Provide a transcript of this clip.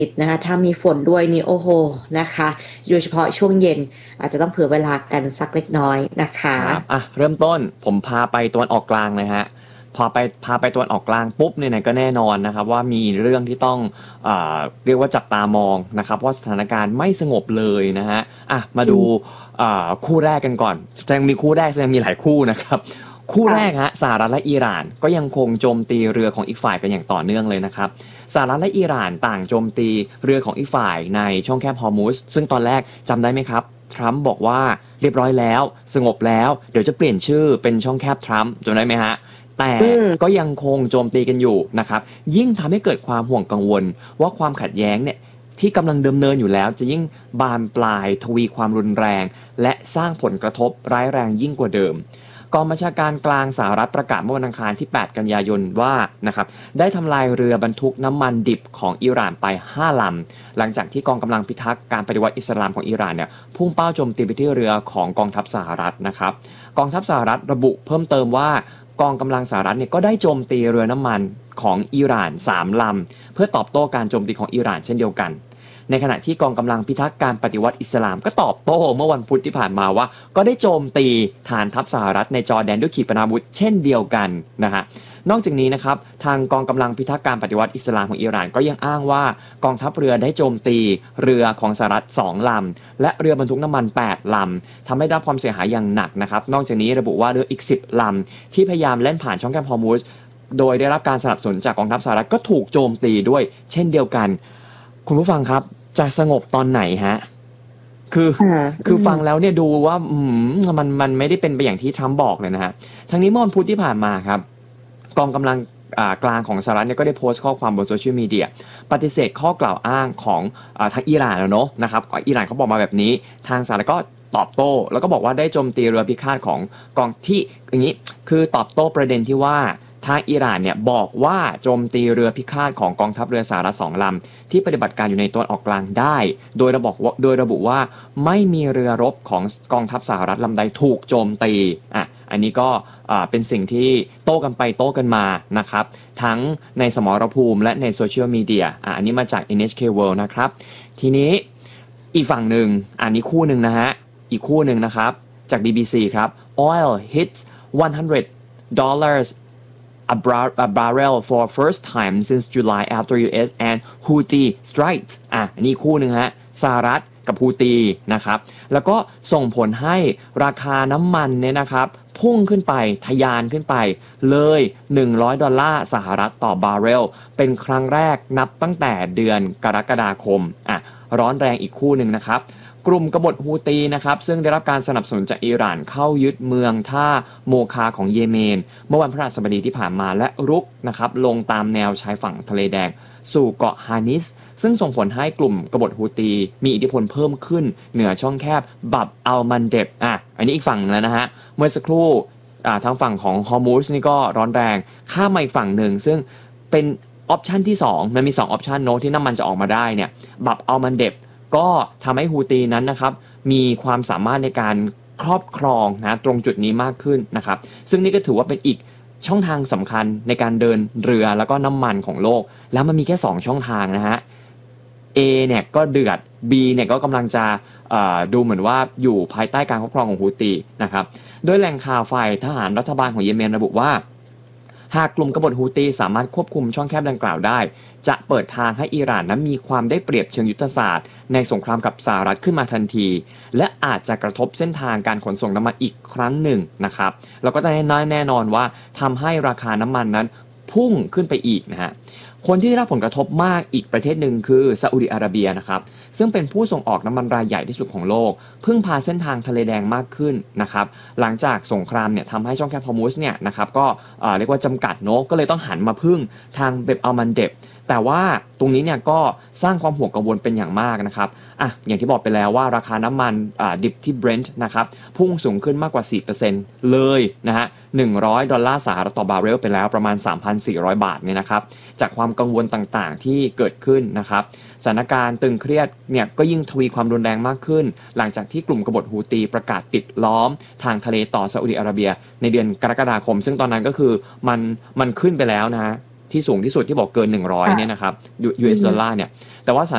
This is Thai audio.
นะคะถ้ามีฝนด้วยนี่โอ้โหนะคะโดยเฉพาะช่วงเย็นอาจจะต้องเผื่อเวลากันสักเล็กน้อยนะคะครับเริ่มต้นผมพาไปตะวันออกกลางเลยฮะพาไปตะวันออกกลางปุ๊บเนี่ยก็แน่นอนนะครับว่ามีเรื่องที่ต้องเรียกว่าจับตามองนะครับเพราะสถานการณ์ไม่สงบเลยนะฮะมาดูคู่แรกกันก่อนแสดงมีคู่แรกแสดงมีหลายคู่นะครับคู่แรกค่ะฮะสหรัฐและอิหร่านก็ยังคงโจมตีเรือของอีกฝ่ายกันอย่างต่อเนื่องเลยนะครับสหรัฐและอิหร่านต่างโจมตีเรือของอีกฝ่ายในช่องแคบฮอร์มุสซึ่งตอนแรกจำได้ไหมครับทรัมป์บอกว่าเรียบร้อยแล้วสงบแล้วเดี๋ยวจะเปลี่ยนชื่อเป็นช่องแคบทรัมป์จำได้ไหมฮะแต่อืมก็ยังคงโจมตีกันอยู่นะครับยิ่งทำให้เกิดความห่วงกังวลว่าความขัดแย้งเนี่ยที่กำลังดำเนินอยู่แล้วจะยิ่งบานปลายทวีความรุนแรงและสร้างผลกระทบร้ายแรงยิ่งกว่าเดิม กองบัญชาการกลางสหรัฐประกาศเมื่อวันอังคารที่ 8 กันยายนว่านะครับได้ทำลายเรือบรรทุกน้ำมันดิบของอิหร่านไป 5 ลำ หลังจากที่กองกำลังพิทักษ์การปฏิวัติอิสลามของอิหร่านเนี่ยพุ่งเป้าโจมตีไปที่เรือของกองทัพสหรัฐนะครับกองทัพสหรัฐระบุเพิ่มเติมว่ากองกำลังสหรัฐเนี่ยก็ได้โจมตีเรือน้ำมันของอิหร่าน 3 ลำเพื่อตอบโต้การโจมตีของอิหร่านเช่นเดียวกัน ในขณะที่กองกำลังพิทักษ์การปฏิวัติอิสลามก็ตอบโต้เมื่อวันพุธที่ผ่านมาว่าก็ได้โจมตีฐานทัพสหรัฐในจอร์แดนด้วยขีปนาวุธเช่นเดียวกันนะฮะนอกจากนี้นะครับทางกองกำลังพิทักษ์การปฏิวัติอิสลามของอิหร่านก็ยังอ้างว่ากองทัพเรือได้โจมตีเรือของสหรัฐ2 ลำและเรือบรรทุกน้ำมัน8 ลำทำให้ได้รับความเสียหายอย่างหนักนะครับนอกจากนี้ระบุว่าเรืออีก10 ลำที่พยายามเล่นผ่านช่องแคบฮอร์มุสโดยได้รับการสนับสนุนจากกองทัพสหรัฐก็ถูกโจมตีด้วยเช่นเดียวกันคุณผู้ฟังครับจะสงบตอนไหนฮะคือค่ะคือฟังแล้วเนี่ยดูว่ามันไม่ได้เป็นไปอย่างที่ทรัมป์บอกเลยนะฮะทั้งนี้เมื่อวันพุธที่ผ่านมาครับกองกำลังกลางของสหรัฐเนี่ยก็ได้โพสต์ข้อความบนโซเชียลมีเดียปฏิเสธข้อกล่าวอ้างของทางอิหร่านแล้วเนาะนะครับอิหร่านเขาบอกมาแบบนี้ทางสหรัฐก็ตอบโต้แล้วก็บอกว่าได้โจมตีเรือพิฆาตของกองที่อย่างนี้คือตอบโต้ประเด็นที่ว่าทางอิหร่านเนี่ยบอกว่าโจมตีเรือพิฆาตของกองทัพเรือสหรัฐ2 ลำที่ปฏิบัติการอยู่ในตะวันออกกลางได้โดยระบุว่าไม่มีเรือรบของกองทัพสหรัฐลำใดถูกโจมตีอันนี้ก็เป็นสิ่งที่โต้กันไปโต้กันมานะครับทั้งในสมรภูมิและในโซเชียลมีเดียอันนี้มาจาก NHK World นะครับทีนี้อีกฝั่งหนึ่งอันนี้คู่หนึ่งนะฮะอีกคู่หนึ่งนะครับจาก BBC ครับ Oil hits $100 a barrel for first time since July after US and Houthi strikesอันนี้คู่หนึ่งฮะสหรัฐกับฮูตีนะครับแล้วก็ส่งผลให้ราคาน้ำมันเนี่ยนะครับพุ่งขึ้นไปทะยานขึ้นไปเลย$100สหรัฐต่อบาร์เรลเป็นครั้งแรกนับตั้งแต่เดือนกรกฎาคมร้อนแรงอีกคู่หนึ่งนะครับกลุ่มกบฏฮูตีนะครับซึ่งได้รับการสนับสนุนจากอิหร่านเข้ายึดเมืองท่าโมคาของเยเมนเมื่อวันพฤหัสบดีที่ผ่านมาและรุกนะครับลงตามแนวชายฝั่งทะเลแดงสู่เกาะฮานิสซึ่งส่งผลให้กลุ่มกบฏฮูตีมีอิทธิพลเพิ่มขึ้นเหนือช่องแคบบับอัลมันเดบอันนี้อีกฝั่งแล้วนะฮะเมื่อสักครู่ทางฝั่งของฮอร์มุสนี่ก็ร้อนแรงข้ามมาอีกฝั่งหนึ่งซึ่งเป็นออปชันที่2มันมี2ออปชันโน้ตที่น้ำมันจะออกมาได้เนี่ยบับอัลมันเดบก็ทำให้ฮูตีนั้นนะครับมีความสามารถในการครอบครองนะตรงจุดนี้มากขึ้นนะครับซึ่งนี่ก็ถือว่าเป็นอีกช่องทางสำคัญในการเดินเรือแล้วก็น้ำมันของโลกแล้วมันมีแค่2ช่องทางนะฮะ A เนี่ยก็เดือด B เนี่ยก็กำลังจะดูเหมือนว่าอยู่ภายใต้การครอบครองของฮูตีนะครับโดยแหล่งข่าวฝ่ายทหารรัฐบาลของเยเมนระบุว่าหากกลุ่มกบฏฮูตีสามารถควบคุมช่องแคบดังกล่าวได้จะเปิดทางให้อิหร่านนั้นมีความได้เปรียบเชิงยุทธศาสตร์ในสงครามกับสหรัฐขึ้นมาทันทีและอาจจะกระทบเส้นทางการขนส่งน้ำมันอีกครั้งหนึ่งนะครับแล้วก็แน่นอนว่าทำให้ราคาน้ำมันนั้นพุ่งขึ้นไปอีกนะฮะคนที่ได้รับผลกระทบมากอีกประเทศหนึ่งคือซาอุดิอาระเบียนะครับซึ่งเป็นผู้ส่งออกน้ำมันรายใหญ่ที่สุดของโลกพึ่งพาเส้นทางทะเลแดงมากขึ้นนะครับหลังจากสงครามเนี่ยทำให้ช่องแคบฮอร์มุสเนี่ยนะครับก็เรียกว่าจำกัดเนาะก็เลยต้องหันมาพึ่งทางเบ็บอัลมันเดบแต่ว่าตรงนี้เนี่ยก็สร้างความห่วงกังวลเป็นอย่างมากนะครับอย่างที่บอกไปแล้วว่าราคาน้ำมันดิบที่ Brent นะครับพุ่งสูงขึ้นมากกว่า 4% เลยนะฮะ$100สหรัฐต่อบาร์เรลไปแล้วประมาณ 3,400 บาทเนี่ยนะครับจากความกังวลต่างๆที่เกิดขึ้นนะครับสถานการณ์ตึงเครียดเนี่ยก็ยิ่งทวีความรุนแรงมากขึ้นหลังจากที่กลุ่มกบฏฮูตีประกาศปิดล้อมทางทะเลต่อซาอุดิอาระเบียในเดือนกรกฎาคมซึ่งตอนนั้นก็คือมันขึ้นไปแล้วนะฮะที่สูงที่สุดที่บอกเกิน100เนี่ยนะครับ US ดอลลาร์เนี่ยแต่ว่าสถาน